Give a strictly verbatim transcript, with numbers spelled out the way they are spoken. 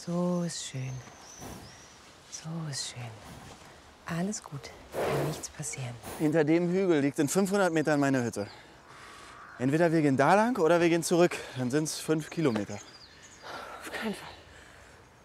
So ist schön. So ist schön. Alles gut. Kann nichts passieren. Hinter dem Hügel liegt in fünfhundert Metern meine Hütte. Entweder wir gehen da lang oder wir gehen zurück. Dann sind es fünf Kilometer. Auf keinen Fall.